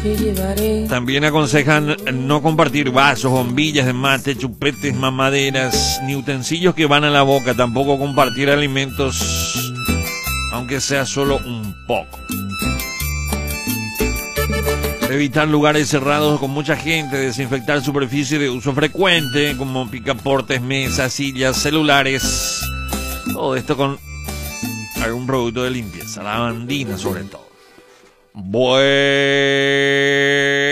te llevaré. También aconsejan no compartir vasos, bombillas de mate, chupetes, mamaderas, ni utensilios que van a la boca. Tampoco compartir alimentos, aunque sea solo un poco. Evitar lugares cerrados con mucha gente, desinfectar superficies de uso frecuente, como picaportes, mesas, sillas, celulares. Todo esto con algún producto de limpieza, lavandina sobre todo. Bueno.